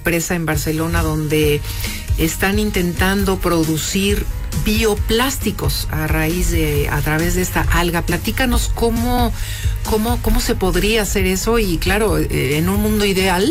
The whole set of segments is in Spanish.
empresa en Barcelona donde están intentando producir bioplásticos a través de esta alga. Platícanos cómo se podría hacer eso, y claro, en un mundo ideal,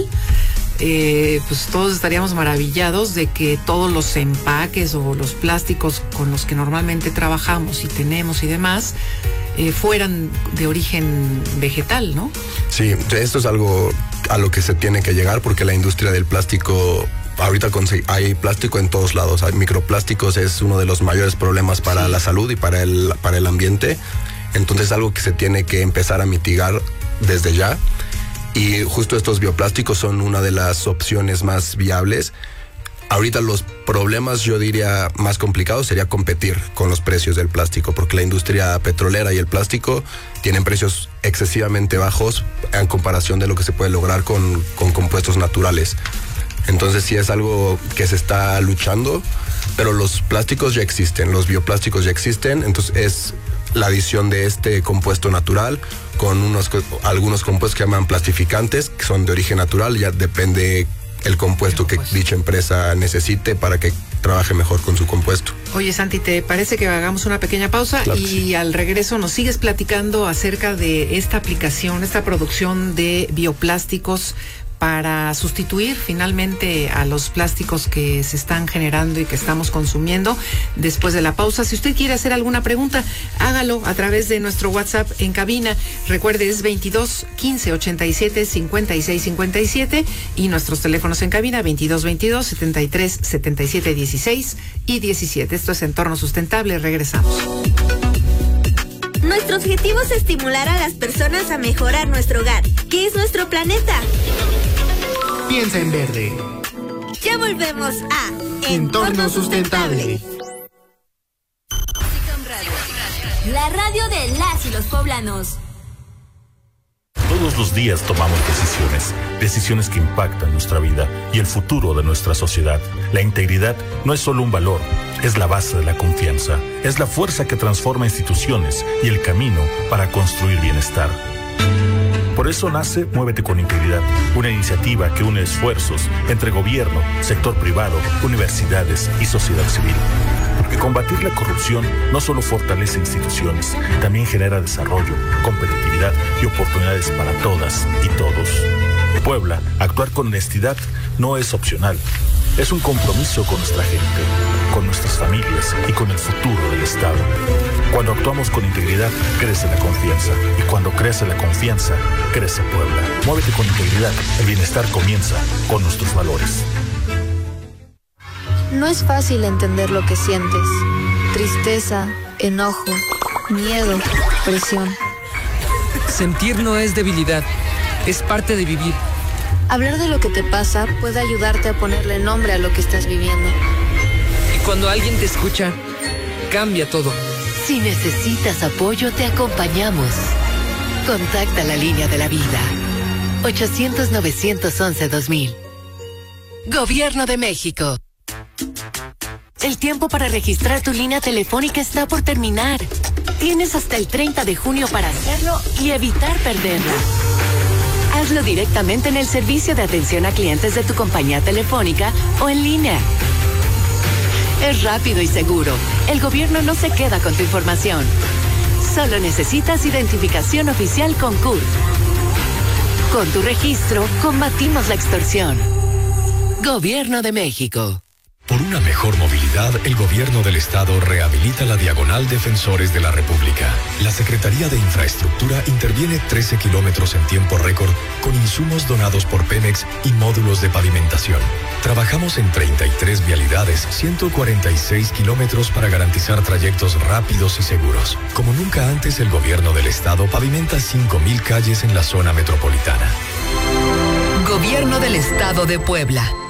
pues todos estaríamos maravillados de que todos los empaques o los plásticos con los que normalmente trabajamos y tenemos y demás fueran de origen vegetal, ¿no? Sí, esto es algo a lo que se tiene que llegar, porque la industria del plástico, ahorita hay plástico en todos lados. Hay microplásticos, es uno de los mayores problemas para la salud y para el ambiente. Entonces es algo que se tiene que empezar a mitigar desde ya. Y justo estos bioplásticos son una de las opciones más viables. Ahorita los problemas, yo diría, más complicados sería competir con los precios del plástico, porque la industria petrolera y el plástico tienen precios excesivamente bajos en comparación de lo que se puede lograr con compuestos naturales. Entonces sí es algo que se está luchando, pero los plásticos ya existen, los bioplásticos ya existen. Entonces es la adición de este compuesto natural con algunos compuestos que llaman plastificantes, que son de origen natural. Ya depende el compuesto que dicha empresa necesite para que trabaje mejor con su compuesto. Oye, Santi, ¿te parece que hagamos una pequeña pausa? Claro, y sí, al regreso nos sigues platicando acerca de esta aplicación, esta producción de bioplásticos para sustituir finalmente a los plásticos que se están generando y que estamos consumiendo después de la pausa? Si usted quiere hacer alguna pregunta, hágalo a través de nuestro WhatsApp en cabina. Recuerde, es 22 15 87 56 57 y nuestros teléfonos en cabina 22 22 73 77 16 y 17. Esto es Entorno Sustentable. Regresamos. Nuestro objetivo es estimular a las personas a mejorar nuestro hogar, que es nuestro planeta. Piensa en verde. Ya volvemos a Entorno Sustentable. La radio de las y los poblanos. Todos los días tomamos decisiones que impactan nuestra vida y el futuro de nuestra sociedad. La integridad no es solo un valor, es la base de la confianza, es la fuerza que transforma instituciones y el camino para construir bienestar. Por eso nace Muévete con Integridad, una iniciativa que une esfuerzos entre gobierno, sector privado, universidades y sociedad civil. Porque combatir la corrupción no solo fortalece instituciones, también genera desarrollo, competitividad y oportunidades para todas y todos. Puebla, actuar con honestidad no es opcional. Es un compromiso con nuestra gente, con nuestras familias y con el futuro del Estado. Cuando actuamos con integridad, crece la confianza. Y cuando crece la confianza, crece Puebla. Muévete con integridad. El bienestar comienza con nuestros valores. No es fácil entender lo que sientes. Tristeza, enojo, miedo, presión. Sentir no es debilidad, es parte de vivir. Hablar de lo que te pasa puede ayudarte a ponerle nombre a lo que estás viviendo. Y cuando alguien te escucha, cambia todo. Si necesitas apoyo, te acompañamos. Contacta la línea de la vida. 800-911-2000. Gobierno de México. El tiempo para registrar tu línea telefónica está por terminar. Tienes hasta el 30 de junio para hacerlo y evitar perderla. Hazlo directamente en el servicio de atención a clientes de tu compañía telefónica o en línea. Es rápido y seguro. El gobierno no se queda con tu información. Solo necesitas identificación oficial con CURP. Con tu registro, combatimos la extorsión. Gobierno de México. Por una mejor movilidad, el Gobierno del Estado rehabilita la Diagonal Defensores de la República. La Secretaría de Infraestructura interviene 13 kilómetros en tiempo récord con insumos donados por Pemex y módulos de pavimentación. Trabajamos en 33 vialidades, 146 kilómetros para garantizar trayectos rápidos y seguros. Como nunca antes, el Gobierno del Estado pavimenta 5,000 calles en la zona metropolitana. Gobierno del Estado de Puebla.